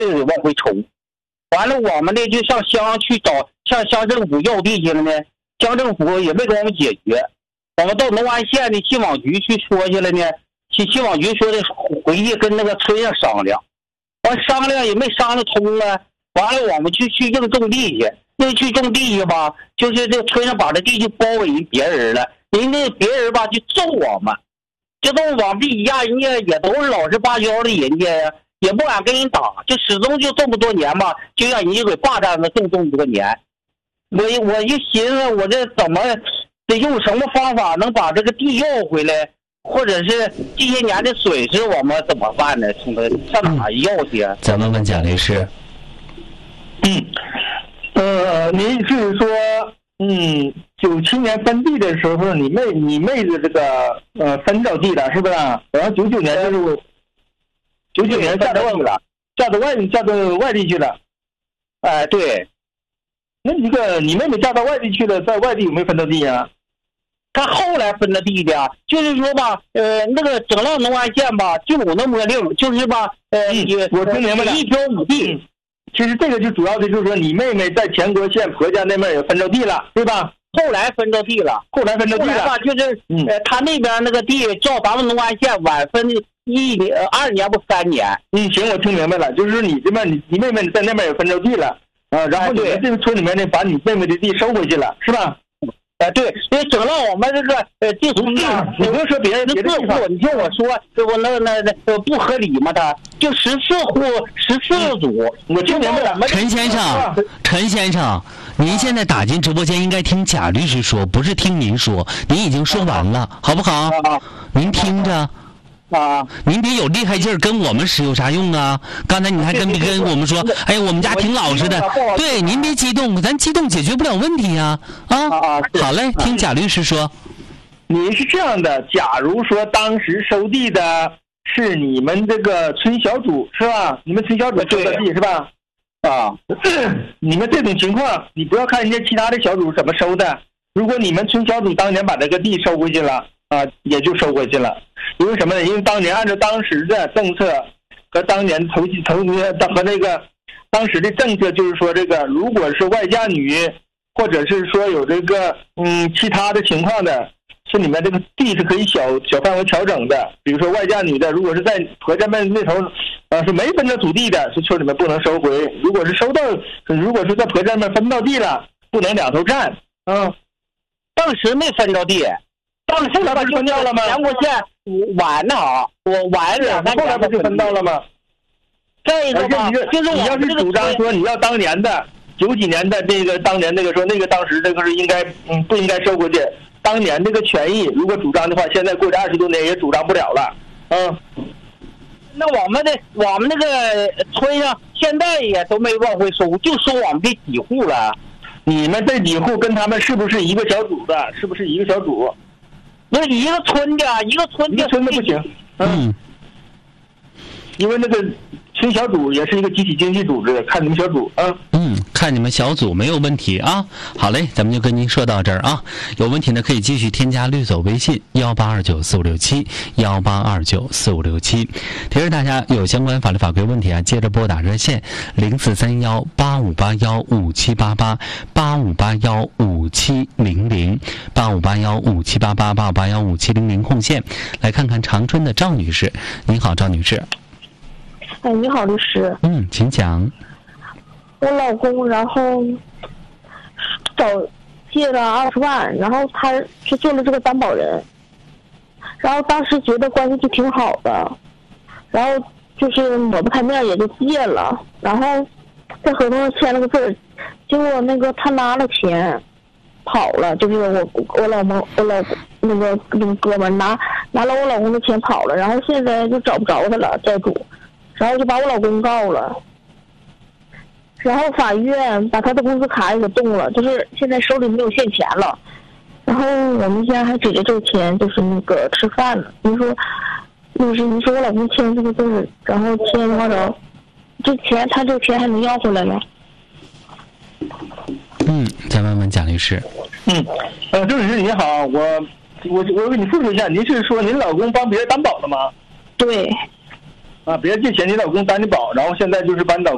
往回抽。完了，我们呢就上乡去找，向乡政府要地去了呢，乡政府也没给我们解决。我们到农安县的信网局去说去了呢，信网局说的回去跟那个村上商量，完商量也没商量通啊。完了，我们去硬种地去，硬去种地去吧，就是这村上把这地就包围别人了，人家别人吧就揍我们，这都往地一压，人家也都是老实巴交的人家呀。也不敢跟人打，就始终就这么多年吧，就让人家给霸占了这么多年。我就寻思，我这怎么得用什么方法能把这个地要回来，或者是这些年的损失我们怎么办呢？从上哪要去啊？ 咱们问贾律师。 您是说，97年分地的时候，你妹子这个分到地了是不是？然后99年就是99年嫁到外地去了。 哎，对。 那你妹妹嫁到外地去了，在外地有没有分到地呀？ 她后来分的地的，就是说吧，那个整个农安县吧，就有那么令，就是吧， 我听明白了， 一标五地。 其实这个就主要的就是说，你妹妹在前国县婆家那边也分到地了，对吧？ 后来分到地了， 后来吧， 就是他那边那个地照咱们农安县晚分1年、2年不3年。 行，我听明白了，就是说你这边你妹妹在那边也分到地了啊，然后你们这个村里面呢，把你妹妹的地收回去了，是吧？ 对，因为整了我们这个地图上， 你不用说别人的地方， 你听我说，我那不合理吗？他就14户14个组， 我听明白了。 陈先生，您现在打进直播间应该听贾律师说，不是听您说，您已经说完了，好不好？您听着。您别有厉害劲儿跟我们使有啥用啊？刚才你还跟我们说，哎呀，我们家挺老实的。对，您别激动，咱激动解决不了问题呀。好嘞，听贾律师说。 你是这样的，假如说当时收地的是你们这个村小组是吧？你们村小组收的地是吧？你们这种情况，你不要看人家其他的小组怎么收的，如果你们村小组当年把这个地收回去了。也就收回去了，因为什么呢？因为当年按照当时的政策和当年和那个当时的政策，就是说这个如果是外嫁女，或者是说有这个其他的情况的，是你们这个地是可以小范围调整的。比如说外嫁女的，如果是在婆家们那头是没分到土地的，是村里面不能收回；如果是在婆家们分到地了，不能两头占。 当时没分到地。当时不就分到了吗？前国县晚呢我晚2、3年， 后来不就分到了吗？ 再一个吧，就是你要是主张说你要当年的90几年的这个当年那个说那个当时这个是应该不应该收回去，当年这个权益如果主张的话，现在过去20多年也主张不了了。 那我们那个村上现在也都没往回收，就收我们这几户了。 你们这几户跟他们是不是一个小组的？是不是一个小组？ 那一个村的不行。因为那个村小组也是一个集体经济组织，看你们小组啊。 看你们小组没有问题啊。好嘞，咱们就跟您说到这儿啊。有问题呢可以继续添加绿走微信1829456718294567。提示大家有相关法律法规问题啊，接着拨打热线043185815788858157008581578885815700空线。来看看长春的赵女士。您好，赵女士。 你好，律师。 请讲。 我老公然后借了20万，然后他就做了这个担保人，然后当时觉得关系就挺好的，然后就是抹不开面也就借了，然后在合同上签了个字儿，结果那个他拿了钱跑了，就是我老公那个哥们拿了我老公的钱跑了，然后现在就找不着他了，债主，然后就把我老公告了。然后法院把他的工资卡也给冻了，就是现在手里没有现钱了。然后我们现在还指着这个钱就是那个吃饭呢。您说我老公签这个字，然后签多少？他这个钱还能要回来吗？ 再问问贾律师。 周律师你好，我给你复述一下，您是说您老公帮别人担保了吗？ 对。 别人借钱，你老公担的保，然后现在就是把你老公